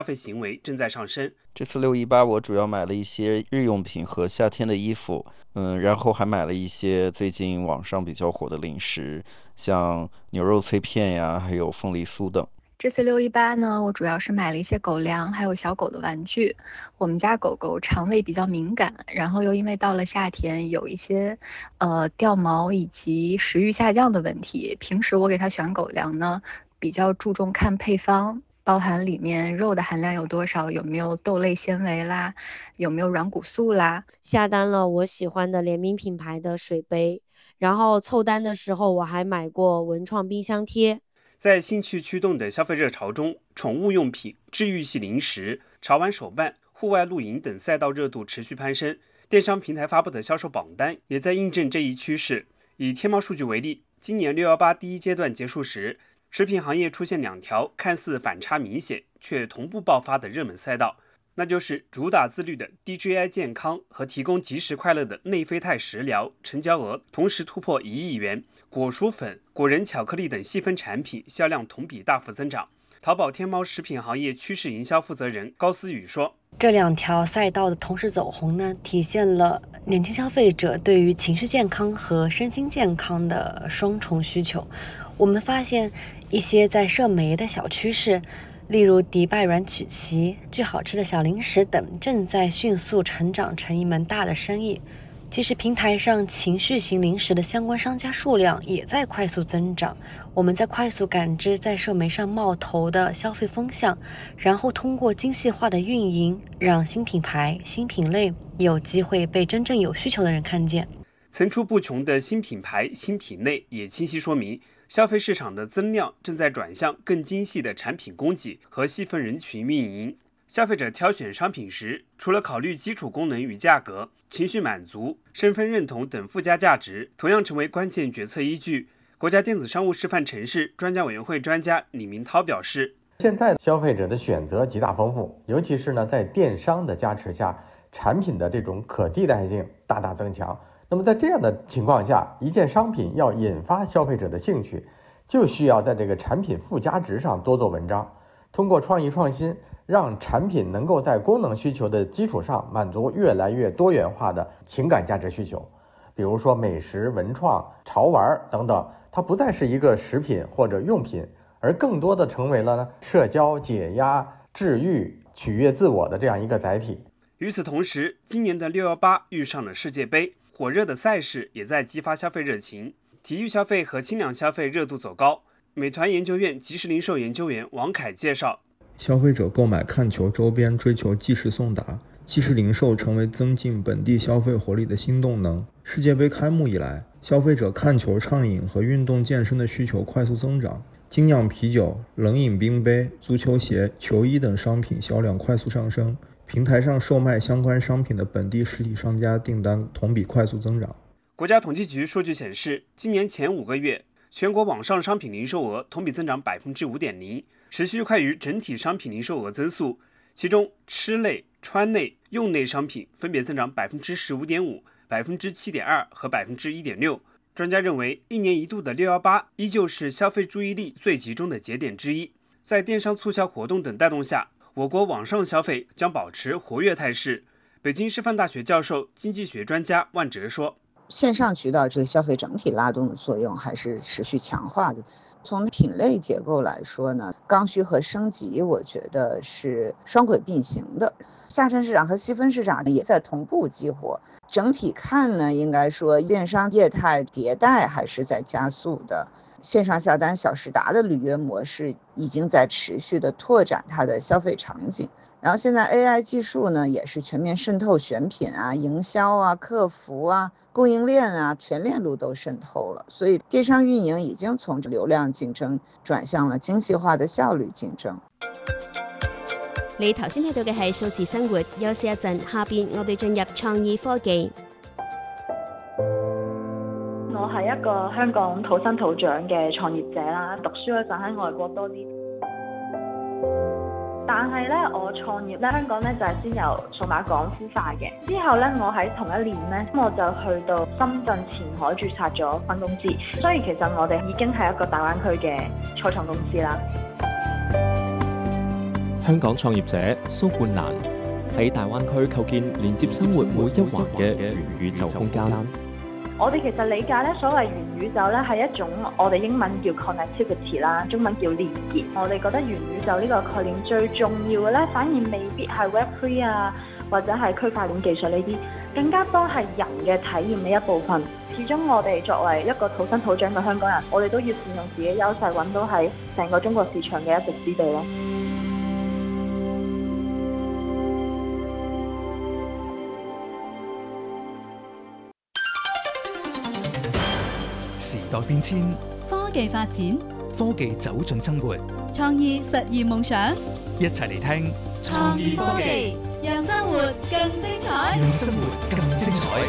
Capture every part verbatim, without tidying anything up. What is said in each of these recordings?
费行为正在上升。 这次六一八我主要买了一些日用品和夏天的衣服，嗯，然后还买了一些最近网上比较火的零食，像牛肉脆片呀，还有凤梨酥等。 这次六一八呢，我主要是买了一些狗粮，还有小狗的玩具。我们家狗狗肠胃比较敏感，然后又因为到了夏天，有一些呃掉毛以及食欲下降的问题。平时我给它选狗粮呢，比较注重看配方，包含里面肉的含量有多少，有没有豆类纤维啦，有没有软骨素啦。 下单了我喜欢的联名品牌的水杯，然后凑单的时候我还买过文创冰箱贴。 在兴趣驱动的消费热潮中，宠物用品、治愈系零食、潮玩手办、户外露营等赛道热度持续攀升。电商平台发布的销售榜单也在印证这一趋势。以天猫数据为例，今年六一八第一阶段结束时，食品行业出现两条看似反差明显却同步爆发的热门赛道，那就是主打自律的 D J I 健康和提供即时快乐的内啡肽食疗，成交额同时突破一亿元。果蔬粉、果仁巧克力等细分产品销量同比大幅增长。淘宝天猫食品行业趋势营销负责人高思雨说， 这两条赛道的同时走红呢，体现了年轻消费者对于情绪健康和身心健康的双重需求。我们发现一些在社媒的小趋势，例如迪拜软曲奇、巨好吃的小零食等，正在迅速成长成一门大的生意。其实平台上情绪型零食的相关商家数量也在快速增长，我们在快速感知在社媒上冒头的消费风向，然后通过精细化的运营，让新品牌、新品类有机会被真正有需求的人看见。 层出不穷的新品牌、新品类也清晰说明，消费市场的增量正在转向更精细的产品供给和细分人群运营。消费者挑选商品时，除了考虑基础功能与价格，情绪满足、身份认同等附加价值同样成为关键决策依据。国家电子商务示范城市专家委员会专家李明涛表示， 现在消费者的选择极大丰富，尤其是呢在电商的加持下，产品的这种可替代性大大增强。那么在这样的情况下，一件商品要引发消费者的兴趣，就需要在这个产品附加值上多做文章，通过创意创新，让产品能够在功能需求的基础上满足越来越多元化的情感价值需求。比如说美食、文创、潮玩等等，它不再是一个食品或者用品，而更多的成为了呢社交、解压、治愈、取悦自我的这样一个载体。 与此同时，今年的六一八遇上了世界杯，火热的赛事也在激发消费热情，体育消费和轻量消费热度走高。美团研究院即时零售研究员王凯介绍， 消费者购买看球周边追求即时送达，即时零售成为增进本地消费活力的新动能。世界杯开幕以来，消费者看球畅饮和运动健身的需求快速增长，精酿啤酒、冷饮冰杯、足球鞋、球衣等商品销量快速上升，平台上售卖相关商品的本地实体商家订单同比快速增长。 国家统计局数据显示，今年前五个月，全国网上商品零售额同比增长 百分之五点零， 持续快于整体商品零售额增速。其中，吃类、穿类、用类商品分别增长 百分之十五点五、百分之七点二 和 百分之一点六。专家认为，一年一度的六一八依旧是消费注意力最集中的节点之一。在电商促销活动等带动下，我国网上消费将保持活跃态势。北京师范大学教授、经济学专家万哲说， 线上渠道这个消费整体拉动的作用还是持续强化的。从品类结构来说呢，刚需和升级我觉得是双轨并行的，下沉市场和细分市场也在同步激活。整体看呢，应该说电商业态迭代还是在加速的，线上下单小时达的履约模式已经在持续的拓展它的消费场景。然后现在 A I 技术呢也是全面渗透选品啊、营销啊、客服啊、供应链啊，全链路都渗透了，所以电商运营已经从流量竞争轉向了精細化的效率競爭。 你頭先睇到嘅係數字生活，休息一陣，下邊我哋進入創意科技。 我係一個香港土生土長嘅創業者啦，讀書嗰陣喺外國多啲。但係咧，我創業咧，香港咧就係先由數碼港孵化嘅。之後咧，我喺同一年咧，我就去到深圳前海註冊咗分公司。所以其實我哋已經係一個大灣區嘅初創公司啦。 香港創業者蘇冠蘭喺大灣區構建連接生活每一環嘅元宇宙空間。 我哋其實理解咧，所謂元宇宙咧係一種我哋英文叫 connectivity 啦，中文叫連結。我哋覺得元宇宙呢個概念最重要嘅咧，反而未必係 Web 三 啊，或者係區塊鏈技術呢啲，更加多係人嘅體驗嘅一部分。始終我哋作為一個土生土長嘅香港人，我哋都要善用自己優勢，揾到喺成個中國市場嘅一席之地咯。 時代變遷， 科技發展， 科技走進生活， 創意實現夢想。 一齊嚟聽創意科技，讓生活更精彩。 讓生活更精彩。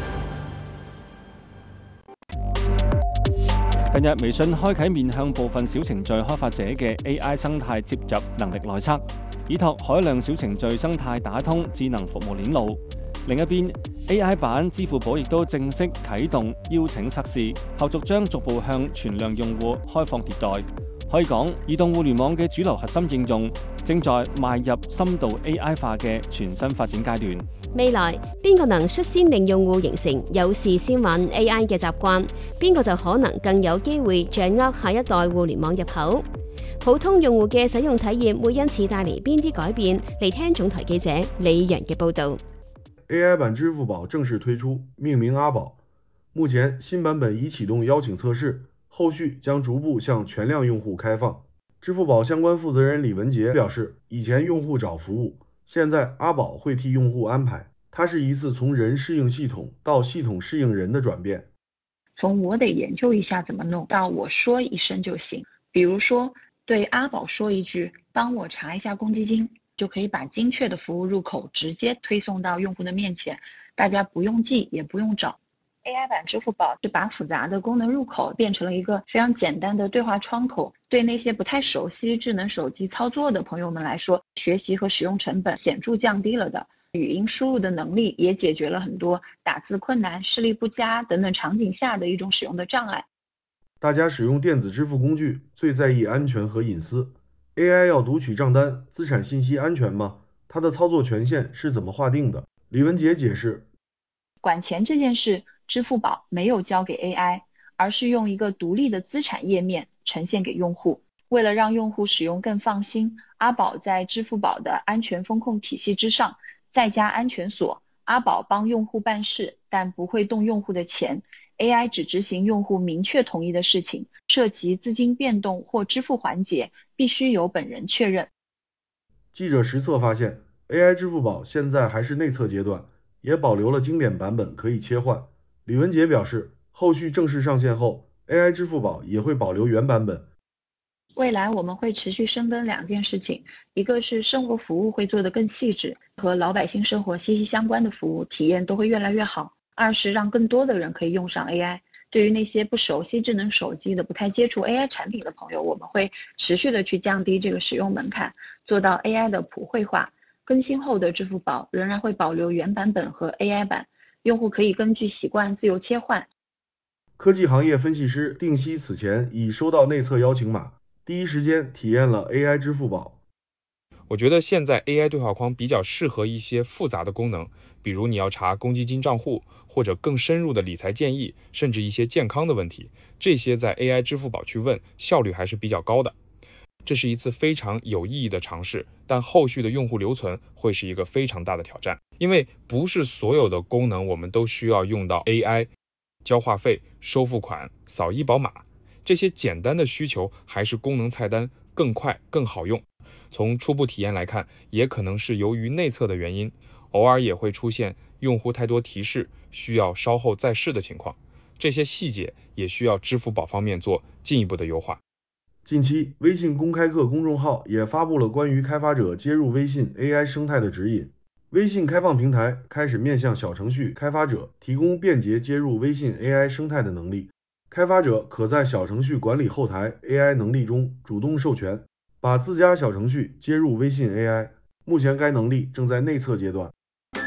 近日，微信開啟面向部分小程序開發者嘅 A I 生態接入能力內測，以託海量小程序生態打通智能服務鏈路。另一邊 ，A I 版支付寶亦都正式啟動邀請測試，後續將逐步向全量用戶開放迭代。可以講，移動互聯網嘅主流核心應用正在邁入深度 A I 化嘅全新發展階段。 未來邊個能率先令用戶形成有事先玩 A I 嘅習慣，邊個就可能更有機會掌握下一代互聯網入口。普通用戶嘅使用體驗會因此帶嚟邊啲改變？嚟聽總台記者李陽嘅報導。 A I 版支付寶正式推出，命名阿寶。目前新版本已啟動邀請測試，後續將逐步向全量用戶開放。支付寶相關負責人李文杰表示，以前用戶找服務，現在阿寶會替用戶安排。它是一次從人適應系統到系統適應人的轉變。 從我得研究一下怎麼弄到我說一聲就行，比如說對阿寶說一句，幫我查一下公積金，就可以把精確的服務入口直接推送到用戶的面前，大家不用記也不用找。A I 版支付寶是把複雜的功能入口變成了一個非常簡單的對話窗口，對那些不太熟悉智能手機操作的朋友們來說，學習和使用成本顯著降低了的。語音輸入的能力也解決了很多打字困難、視力不佳等等場景下的一種使用的障礙。 大家使用電子支付工具最在意安全和隱私。A I 要讀取賬單，資產信息安全嗎？它的操作權限是怎麼劃定的？李文杰解釋， 管錢這件事，支付寶沒有交給 A I， 而是用一個獨立的資產頁面呈現給用戶。為了讓用戶使用更放心，阿寶在支付寶的安全風控體系之上，再加安全鎖。阿寶幫用戶辦事，但不會動用戶的錢。A I 只執行用戶明確同意的事情，涉及資金變動或支付環節，必須由本人確認。 記者實測發現 ，A I 支付寶現在還是內測階段，也保留了經典版本可以切換。李文杰表示，後續正式上線後 ，A I 支付寶也會保留原版本。 未來我們會持續深耕兩件事情，一個是生活服務會做得更細緻，和老百姓生活息息相關的服務體驗都會越來越好。二是讓更多的人可以用上 A I。對於那些不熟悉智能手機的、不太接觸 A I 產品的朋友，我們會持續的去降低這個使用門檻，做到 A I 的普惠化。更新後的支付寶仍然會保留原版本和 A I 版，用戶可以根據習慣自由切換。 科技行業分析師定西此前已收到內測邀請碼，第一時間體驗了 A I 支付寶。 我覺得現在 A I 對話框比較適合一些複雜的功能，比如你要查公積金賬戶，或者更深入的理財建議，甚至一些健康的問題，這些在 A I 支付寶去問，效率還是比較高的。這是一次非常有意義的嘗試，但後續的用戶留存會是一個非常大的挑戰，因為不是所有的功能我們都需要用到 A I， 交話費、收付款、掃醫保碼，這些簡單的需求還是功能菜單更快更好用。從初步體驗來看，也可能是由於內測的原因，偶爾也會出現用戶太多提示，需要稍後再試的情況。這些細節也需要支付寶方面做進一步的優化。 近期，微信公開課公眾號也發布了關於開發者接入微信 A I 生態的指引。微信開放平台開始面向小程序開發者提供便捷接入微信 A I 生態的能力。開發者可在小程序管理後台 A I 能力中主動授權，把自家小程序接入微信 A I。目前該能力正在內測階段。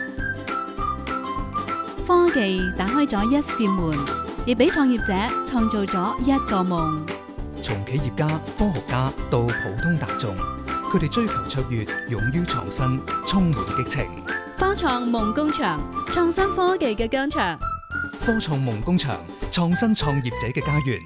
科技打開咗一扇門，亦俾創業者創造咗一個夢。 從企業家、科學家到普通大眾， 佢哋追求卓越，勇於創新，充滿激情。 科創夢工場，創新科技嘅疆場。 科創夢工場，創新創業者嘅家園。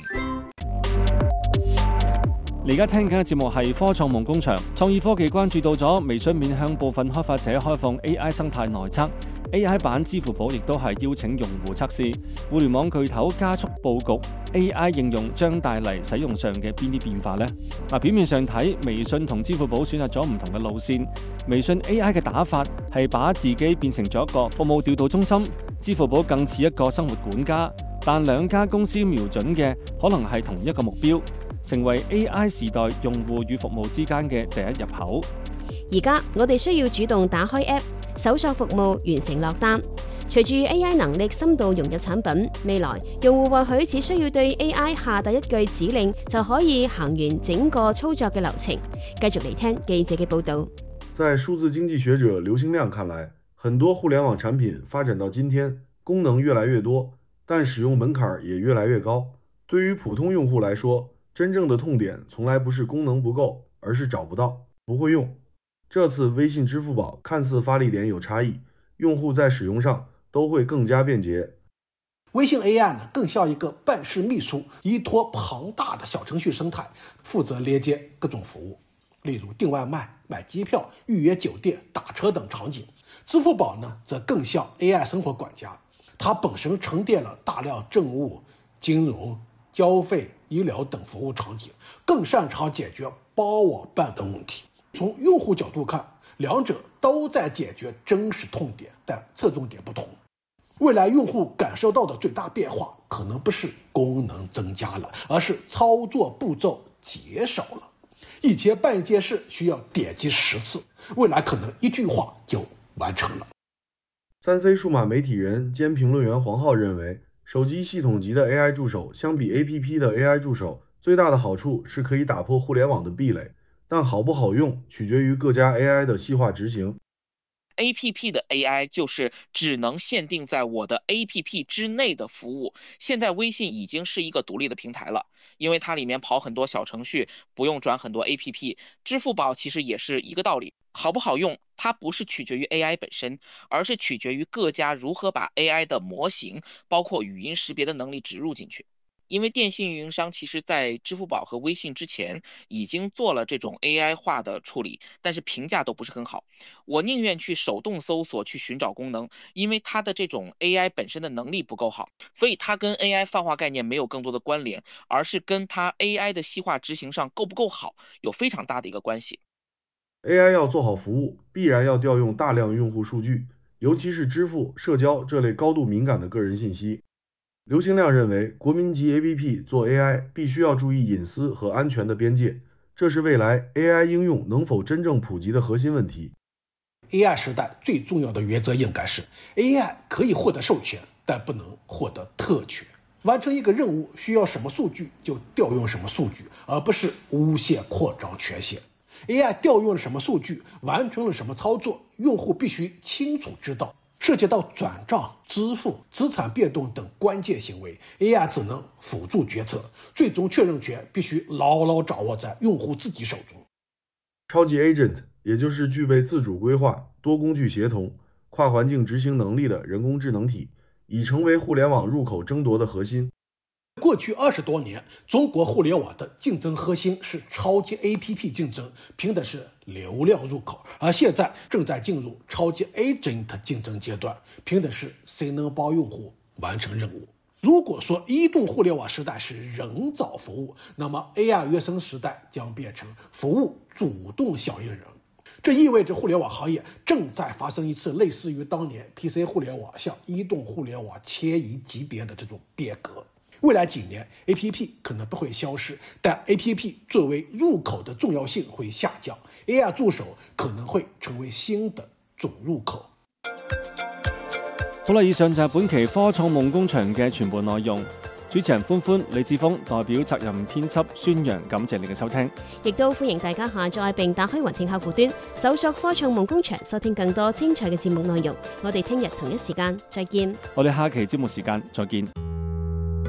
你而家聽緊嘅節目係科創夢工場。創意科技關注到咗微信面向部分開發者開放 A I 生態內測。A I 版支付寶亦都係邀請用戶測試。互聯網巨頭加速佈局 A I 應用，將帶嚟使用上嘅邊啲變化呢？嗱，表面上睇，微信同支付寶選擇咗唔同嘅路線。微信 A I 嘅打法係把自己變成咗一個服務調度中心，支付寶更似一個生活管家。但兩家公司瞄準嘅可能係同一個目標，成為 A I 時代用戶與服務之間嘅第一入口。 而家我哋需要主動打開 App， 搜索服務，完成落單。隨住 A I 能力深度融入產品，未來用戶或許只需要對 A I 下達一句指令，就可以行完整個操作嘅流程。繼續嚟聽記者嘅報導。 在數字經濟學者劉興亮看來，很多互聯網產品發展到今天，功能越來越多，但使用門檻也越來越高。對於普通用戶來說，真正的痛點從來不是功能不夠，而是找不到、不會用。這次微信、支付寶看似發力點有差異，用戶在使用上都會更加便捷。 微信 A I 呢，更像一個辦事秘書，依託龐大的小程序生態，負責連接各種服務，例如訂外賣、買機票、預約酒店、打車等場景。支付寶呢，則更像 A I 生活管家，它本身沉澱了大量政務、金融、交費、醫療等服務場景，更擅長解決幫我辦等問題。從用戶角度看，兩者都在解決真實痛點，但側重點不同。未來用戶感受到的最大變化，可能不是功能增加了，而是操作步驟減少了。以前辦一件事需要點擊十次，未來可能一句話就完成了。 三 C 數碼媒體人兼評論員黃浩認為，手機系統級的 A I 助手相比 A P P 的 A I 助手，最大的好處是可以打破互聯網的壁壘。但好不好用取決於各家 A I 的細化執行。 A P P 的 A I 就是只能限定在我的 A P P 之內的服務。現在微信已經是一個獨立的平台了，因為它裡面跑很多小程序，不用轉很多 A P P。支付寶其實也是一個道理，好不好用，它不是取決於 A I 本身，而是取決於各家如何把 A I 的模型，包括語音識別的能力植入進去。因為電信運營商其實在支付寶和微信之前已經做了這種 A I 化的處理，但是評價都不是很好。我寧願去手動搜索去尋找功能，因為它的這種 A I 本身的能力不夠好，所以它跟 A I 泛化概念沒有更多的關聯，而是跟它 A I 的細化執行上夠不夠好有非常大的一個關係。 A I 要做好服務，必然要調用大量用戶數據，尤其是支付、社交這類高度敏感的個人信息。劉興亮認為，國民級 A P P 做 A I 必須要注意隱私和安全的邊界，這是未來 A I 應用能否真正普及的核心問題。 A I 時代最重要的原則應該是 A I 可以獲得授權，但不能獲得特權。完成一個任務需要什麼數據就調用什麼數據，而不是無限擴張權限。A I 調用了什麼數據，完成了什麼操作，用戶必須清楚知道。涉及到轉賬、支付、資產變動等關鍵行為 ，A I 只能輔助決策，最終確認權必須牢牢掌握在用戶自己手中。 超級 Agent 也就是具備自主規劃、多工具協同、跨環境執行能力的人工智能體，已成為互聯網入口爭奪的核心。 過去二十多年，中國互聯網的競爭核心是超級 A P P 競爭，憑的是流量入口；而現在正在進入超級 Agent 競爭階段，憑的是誰能幫用戶完成任務。如果說移動互聯網時代是人找服務，那麼 A I 原生時代將變成服務主動響應人。這意味着互聯網行業正在發生一次類似於當年 P C 互聯網向移動互聯網遷移級別的這種變革。未來幾年 A P P 可能不會消失，但 A P P 作為入口的重要性會下降， A I 助手可能會成為新的總入口。 好啦，以上就係本期科創夢工場嘅全部內容。主持人歡歡、李志峰代表責任編輯宣揚，感謝你嘅收聽， 亦都歡迎大家下載並打開雲聽客戶端，搜索科創夢工場，收聽更多精彩嘅節目內容。我哋聽日同一時間再見。 我哋下期節目時間再見。